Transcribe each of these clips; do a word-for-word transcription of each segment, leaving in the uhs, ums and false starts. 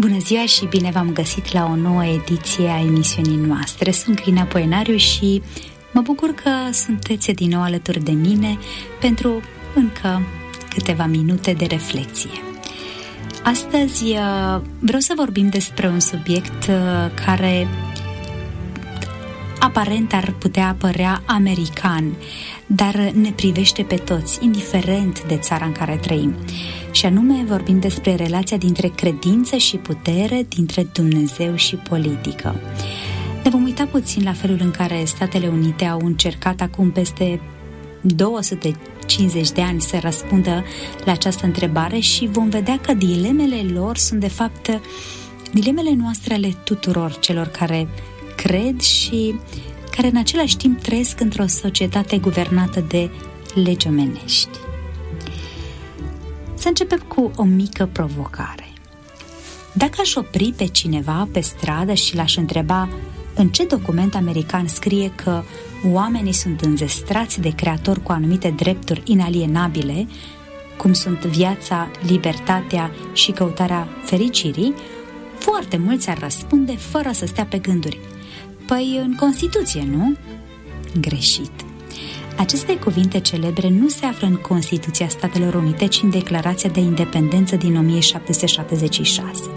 Bună ziua și bine v-am găsit la o nouă ediție a emisiunii noastre. Sunt Crina Poenariu și mă bucur că sunteți din nou alături de mine pentru încă câteva minute de reflexie. Astăzi vreau să vorbim despre un subiect care aparent ar putea apărea american, dar ne privește pe toți, indiferent de țara în care trăim. Și anume vorbim despre relația dintre credință și putere, dintre Dumnezeu și politică. Ne vom uita puțin la felul în care Statele Unite au încercat acum peste două sute cincizeci de ani să răspundă la această întrebare și vom vedea că dilemele lor sunt de fapt dilemele noastre ale tuturor celor care cred și care în același timp trăiesc într-o societate guvernată de legi omenești. Să începem cu o mică provocare. Dacă aș opri pe cineva pe stradă și l-aș întreba în ce document american scrie că oamenii sunt înzestrați de creator cu anumite drepturi inalienabile, cum sunt viața, libertatea și căutarea fericirii, foarte mulți ar răspunde fără să stea pe gânduri: păi în Constituție, nu? Greșit. Aceste cuvinte celebre nu se află în Constituția Statelor Unite, ci în Declarația de Independență din o mie șapte sute șaptezeci și șase.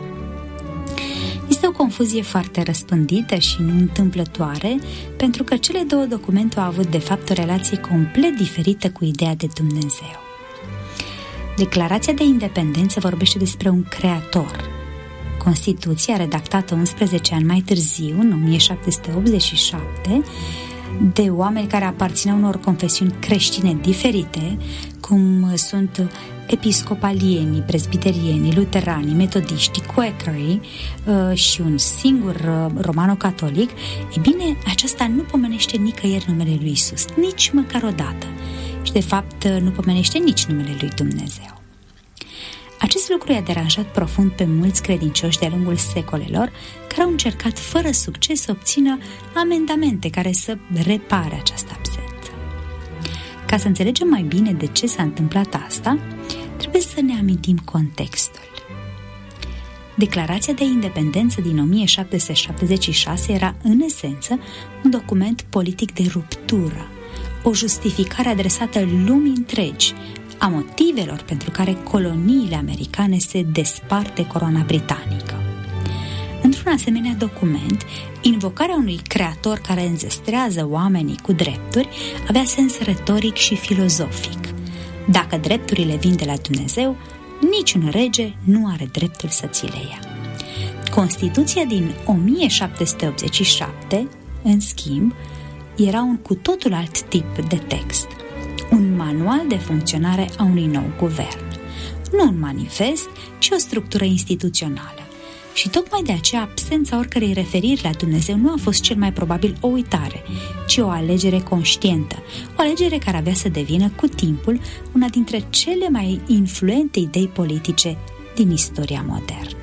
Este o confuzie foarte răspândită și nu întâmplătoare, pentru că cele două documente au avut de fapt o relație complet diferită cu ideea de Dumnezeu. Declarația de Independență vorbește despre un creator. Constituția, redactată unsprezece ani mai târziu, în o mie șapte sute optzeci și șapte, de oameni care aparțineau unor confesiuni creștine diferite, cum sunt episcopalienii, presbiterienii, luteranii, metodiștii, quakerii uh, și un singur uh, romano-catolic, e bine, aceasta nu pomenește nicăieri numele lui Isus, nici măcar o dată. Și de fapt nu pomenește nici numele lui Dumnezeu. Acest lucru i-a deranjat profund pe mulți credincioși de-a lungul secolelor, care au încercat fără succes să obțină amendamente care să repare această absență. Ca să înțelegem mai bine de ce s-a întâmplat asta, trebuie să ne amintim contextul. Declarația de Independență din o mie șapte sute șaptezeci și șase era, în esență, un document politic de ruptură, o justificare adresată lumii întregi a motivelor pentru care coloniile americane se despart de coroana britanică. Într-un asemenea document, invocarea unui creator care înzestrează oamenii cu drepturi avea sens retoric și filozofic. Dacă drepturile vin de la Dumnezeu, niciun rege nu are dreptul să ți le ia. Constituția din o mie șapte sute optzeci și șapte, în schimb, era un cu totul alt tip de text. Un manual de funcționare a unui nou guvern. Nu un manifest, ci o structură instituțională. Și tocmai de aceea absența oricărei referiri la Dumnezeu nu a fost cel mai probabil o uitare, ci o alegere conștientă, o alegere care avea să devină cu timpul una dintre cele mai influente idei politice din istoria modernă.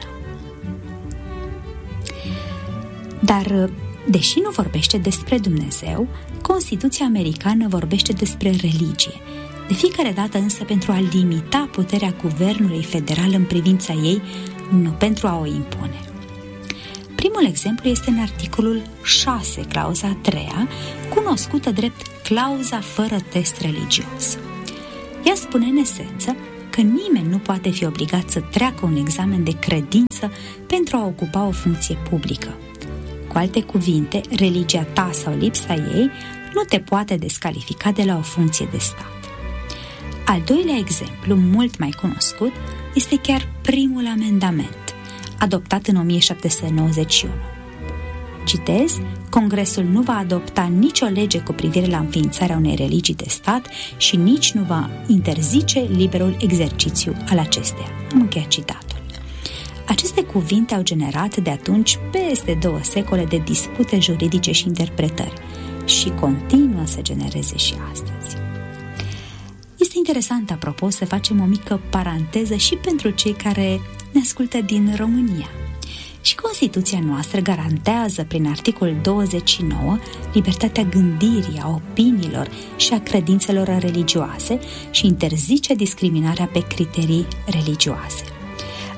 Dar, deși nu vorbește despre Dumnezeu, Constituția americană vorbește despre religie, de fiecare dată însă pentru a limita puterea guvernului federal în privința ei, nu pentru a o impune. Primul exemplu este în articolul șase, clauza a treia, cunoscută drept clauza fără test religios. Ea spune în esență că nimeni nu poate fi obligat să treacă un examen de credință pentru a ocupa o funcție publică. Cu alte cuvinte, religia ta sau lipsa ei nu te poate descalifica de la o funcție de stat. Al doilea exemplu, mult mai cunoscut, este chiar primul amendament, adoptat în o mie șapte sute nouăzeci și unu. Citez: Congresul nu va adopta nicio lege cu privire la înființarea unei religii de stat și nici nu va interzice liberul exercițiu al acesteia. Am încheiat citatul. Aceste cuvinte au generat de atunci peste două secole de dispute juridice și interpretări și continuă să genereze și astăzi. Este interesant, apropo, să facem o mică paranteză și pentru cei care ne ascultă din România. Și Constituția noastră garantează prin articolul douăzeci și nouă libertatea gândirii, a opiniilor și a credințelor religioase și interzice discriminarea pe criterii religioase.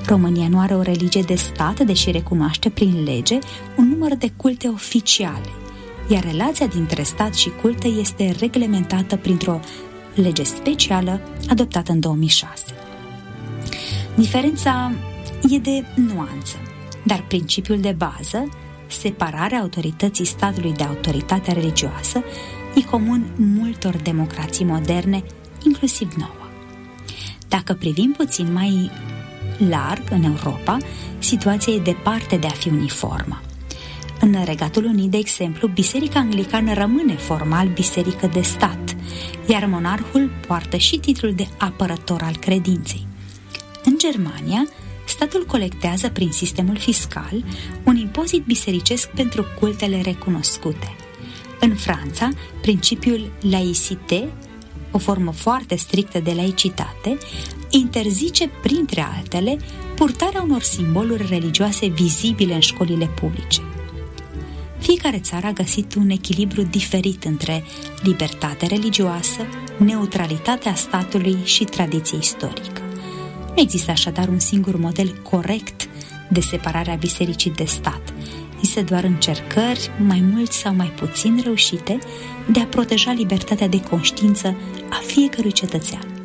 România nu are o religie de stat, deși recunoaște prin lege un număr de culte oficiale, iar relația dintre stat și culte este reglementată printr-o lege specială adoptată în două mii șase. Diferența e de nuanță, dar principiul de bază, separarea autorității statului de autoritatea religioasă, e comun multor democrații moderne, inclusiv nouă. Dacă privim puțin mai larg în Europa, situația e departe de a fi uniformă. În Regatul Unit, de exemplu, Biserica Anglicană rămâne formal biserică de stat, iar monarhul poartă și titlul de apărător al credinței. În Germania, statul colectează prin sistemul fiscal un impozit bisericesc pentru cultele recunoscute. În Franța, principiul laïcité, o formă foarte strictă de laicitate, interzice, printre altele, purtarea unor simboluri religioase vizibile în școlile publice. Fiecare țară a găsit un echilibru diferit între libertate religioasă, neutralitatea statului și tradiție istorică. Nu există așadar un singur model corect de separare a bisericii de stat. Există doar încercări, mai mult sau mai puțin reușite, de a proteja libertatea de conștiință a fiecărui cetățean.